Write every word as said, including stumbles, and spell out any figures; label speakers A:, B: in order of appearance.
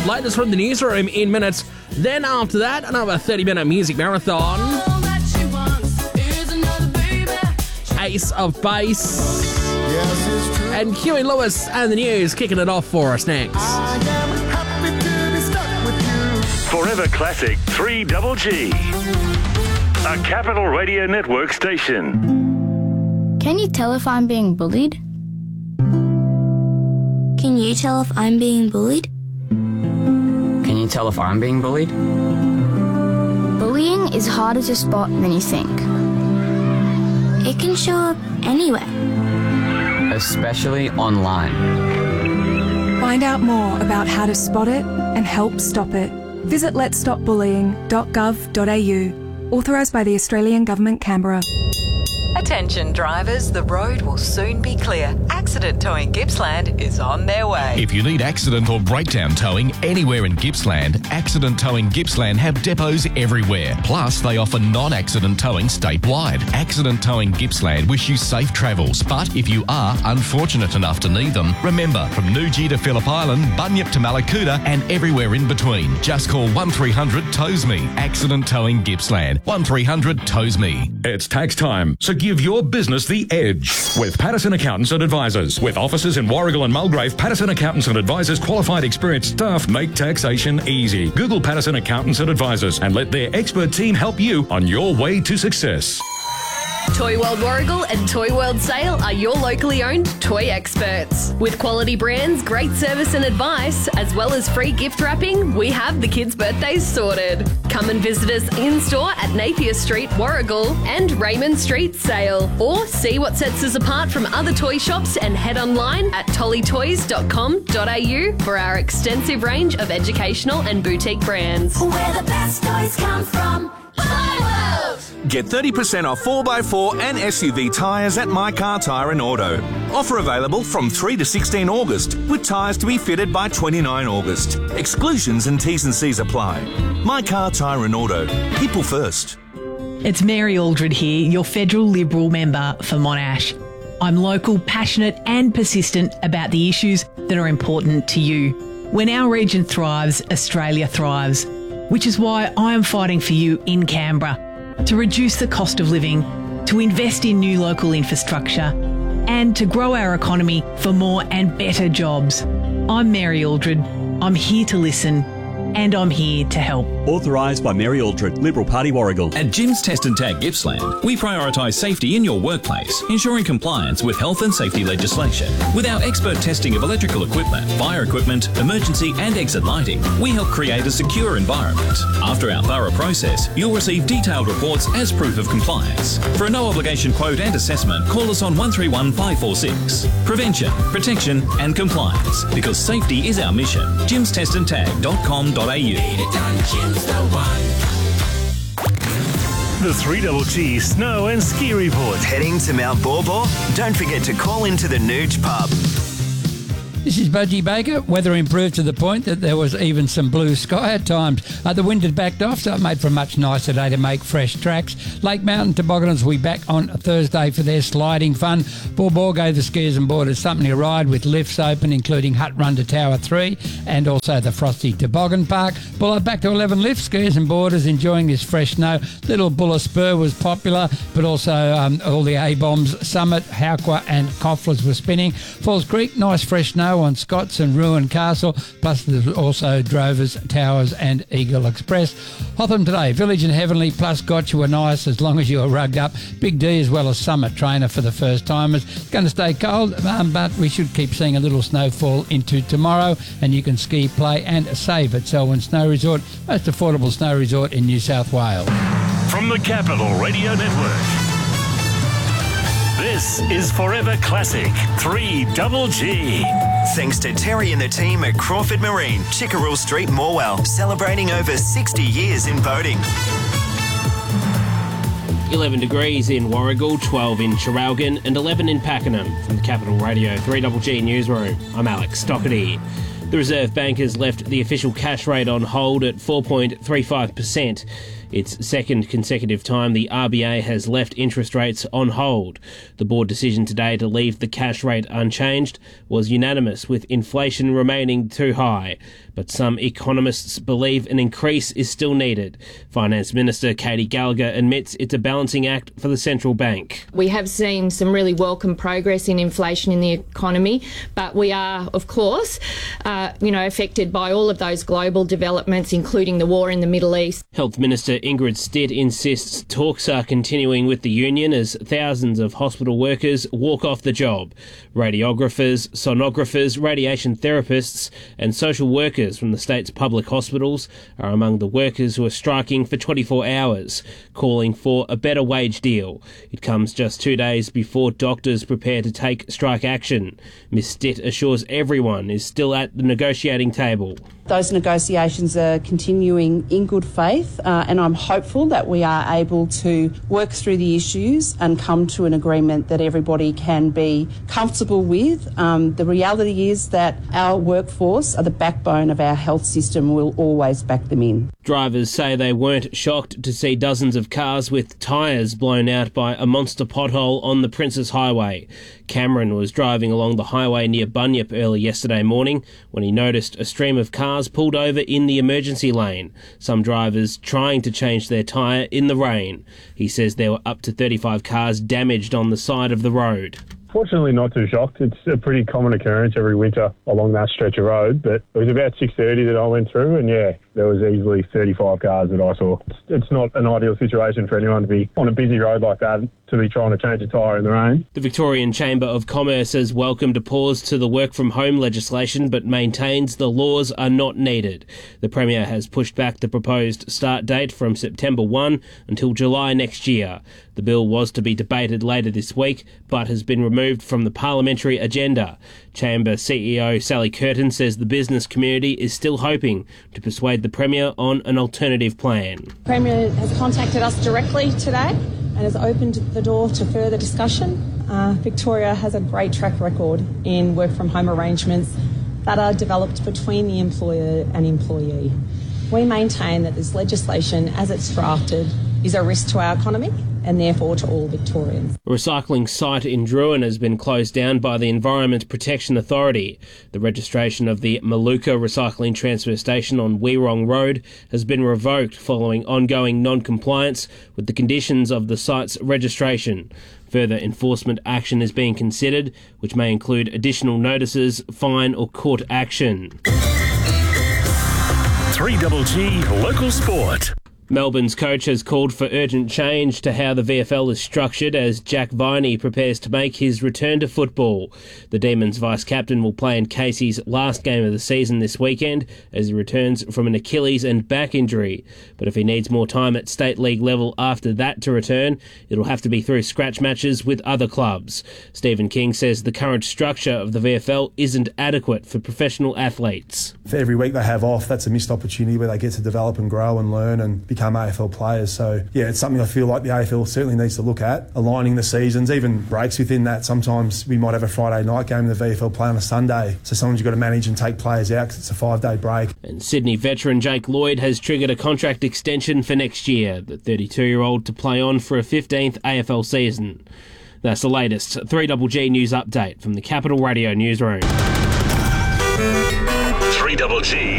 A: Latest from the newsroom in minutes. Then after that, another thirty-minute music marathon. Ace of Base. And Huey Lewis and the news kicking it off for us next.
B: Forever Classic three Double G. A Capital Radio Network station.
C: Can you tell if I'm being bullied?
D: Can you tell if I'm being bullied?
E: Can you tell if I'm being bullied?
C: Bullying is harder to spot than you think.
D: It can show up anywhere.
E: Especially online.
F: Find out more about how to spot it and help stop it. Visit lets stop bullying dot gov dot a u. Authorised by the Australian Government, Canberra.
G: Attention drivers, the road will soon be clear. Accident Towing Gippsland is on their way.
H: If you need accident or breakdown towing anywhere in Gippsland, Accident Towing Gippsland have depots everywhere. Plus, they offer non-accident towing statewide. Accident Towing Gippsland wish you safe travels, but if you are unfortunate enough to need them, remember, from Newgee to Phillip Island, Bunyip to Malakuta and everywhere in between, just call one three hundred tows me. Accident Towing Gippsland. one three hundred tows me.
I: It's tax time, so give your business the edge with Patterson Accountants and Advisors. With offices in Warragul and Mulgrave, Patterson Accountants and Advisors qualified experienced staff make taxation easy. Google Patterson Accountants and Advisors and let their expert team help you on your way to success.
J: Toy World Warragul and Toy World Sale are your locally owned toy experts. With quality brands, great service and advice, as well as free gift wrapping, we have the kids' birthdays sorted. Come and visit us in-store at Napier Street, Warragul and Raymond Street, Sale. Or see what sets us apart from other toy shops and head online at tolly toys dot com dot a u for our extensive range of educational and boutique brands.
K: Where the best toys come from. Toy World!
L: Get thirty percent off four by four and S U V tyres at My Car Tyre and Auto. Offer available from three to sixteen August, with tyres to be fitted by twenty-nine August. Exclusions and T's and C's apply. My Car Tyre and Auto. People first.
M: It's Mary Aldred here, your federal Liberal member for Monash. I'm local, passionate and persistent about the issues that are important to you. When our region thrives, Australia thrives, which is why I am fighting for you in Canberra to reduce the cost of living, to invest in new local infrastructure and to grow our economy for more and better jobs. I'm Mary Aldred. I'm here to listen and I'm here to help.
N: Authorised by Mary Aldred, Liberal Party, Warragul.
O: At Jim's Test and Tag Gippsland, we prioritise safety in your workplace, ensuring compliance with health and safety legislation. With our expert testing of electrical equipment, fire equipment, emergency and exit lighting, we help create a secure environment. After our thorough process, you'll receive detailed reports as proof of compliance. For a no-obligation quote and assessment, call us on one three one five four six. Prevention, protection and compliance. Because safety is our mission. jims test and tag dot com dot a u.
B: The three Double G Snow and Ski Report.
P: Heading to Mount Baw? Don't forget to call into the Nooch Pub.
Q: This is Budgie Baker. Weather improved to the point that there was even some blue sky at times. Uh, the wind had backed off, so it made for a much nicer day to make fresh tracks. Lake Mountain Tobogganers will be back on Thursday for their sliding fun. Baw Baw gave the skiers and boarders something to ride with lifts open, including Hut Run to Tower three and also the Frosty Toboggan Park. Buller back to eleven lifts, skiers and boarders enjoying this fresh snow. Little Buller Spur was popular, but also um, all the A-Bombs, Summit, Hauqua and Conflers were spinning. Falls Creek, nice fresh snow on Scots and Ruin Castle, plus there's also Drovers, Towers and Eagle Express. Hotham today, Village and Heavenly plus Gotcha were nice as long as you were rugged up. Big D as well as Summit Trainer for the first timers. It's going to stay cold, um, but we should keep seeing a little snowfall into tomorrow, and you can ski, play and save at Selwyn Snow Resort, most affordable snow resort in New South Wales.
B: From the Capital Radio Network. This is Forever Classic three Double G.
P: Thanks to Terry and the team at Crawford Marine, Chickerell Street, Morwell, celebrating over sixty years in boating.
R: eleven degrees in Warragul, twelve in Traralgon and eleven in Pakenham. From the Capital Radio three Double G Newsroom, I'm Alex Doherty. The Reserve Bank has left the official cash rate on hold at four point three five percent. Its second consecutive time the R B A has left interest rates on hold. The board decision today to leave the cash rate unchanged was unanimous, with inflation remaining too high. But some economists believe an increase is still needed. Finance Minister Katie Gallagher admits it's a balancing act for the central bank.
S: We have seen some really welcome progress in inflation in the economy, but we are, of course, uh, you know, affected by all of those global developments, including the war in the Middle East.
R: Health Minister Ingrid Stitt insists talks are continuing with the union as thousands of hospital workers walk off the job. Radiographers, sonographers, radiation therapists and social workers from the state's public hospitals are among the workers who are striking for twenty-four hours, calling for a better wage deal. It comes just two days before doctors prepare to take strike action. Miz Stitt assures everyone is still at the negotiating table.
T: Those negotiations are continuing in good faith, uh, and I'm hopeful that we are able to work through the issues and come to an agreement that everybody can be comfortable with. Um, the reality is that our workforce are the backbone of our health system. We'll always back them in.
R: Drivers say they weren't shocked to see dozens of cars with tyres blown out by a monster pothole on the Princes Highway. Cameron was driving along the highway near Bunyip early yesterday morning when he noticed a stream of cars pulled over in the emergency lane, some drivers trying to change their tyre in the rain. He says there were up to thirty-five cars damaged on the side of the road.
U: Fortunately, not too shocked. It's a pretty common occurrence every winter along that stretch of road, but it was about six thirty that I went through, and yeah, there was easily thirty-five cars that I saw. It's, it's not an ideal situation for anyone to be on a busy road like that, to be trying to change a tyre in the rain.
R: The Victorian Chamber of Commerce has welcomed a pause to the work-from-home legislation, but maintains the laws are not needed. The Premier has pushed back the proposed start date from September first until July next year. The bill was to be debated later this week, but has been removed from the parliamentary agenda. Chamber C E O Sally Curtin says the business community is still hoping to persuade the Premier on an alternative plan.
V: The Premier has contacted us directly today and has opened the door to further discussion. Uh, Victoria has a great track record in work-from-home arrangements that are developed between the employer and employee. We maintain that this legislation, as it's drafted, is a risk to our economy and therefore to all Victorians.
R: A recycling site in Druin has been closed down by the Environment Protection Authority. The registration of the Maluka Recycling Transfer Station on Weerong Road has been revoked following ongoing non-compliance with the conditions of the site's registration. Further enforcement action is being considered, which may include additional notices, fine or court action.
B: three G Local Sport.
R: Melbourne's coach has called for urgent change to how the V F L is structured as Jack Viney prepares to make his return to football. The Demons vice-captain will play in Casey's last game of the season this weekend as he returns from an Achilles and back injury. But if he needs more time at state league level after that to return, it'll have to be through scratch matches with other clubs. Stephen King says the current structure of the V F L isn't adequate for professional athletes.
W: For every week they have off, that's a missed opportunity where they get to develop and grow and learn and become A F L players. So yeah, it's something I feel like the A F L certainly needs to look at, aligning the seasons, even breaks within that. Sometimes we might have a Friday night game and the V F L play on a Sunday, so sometimes you've got to manage and take players out because it's a five-day break.
R: And Sydney veteran Jake Lloyd has triggered a contract extension for next year, the thirty-two-year-old to play on for a fifteenth A F L season. That's the latest three G G News update from the Capital Radio newsroom.
B: three G G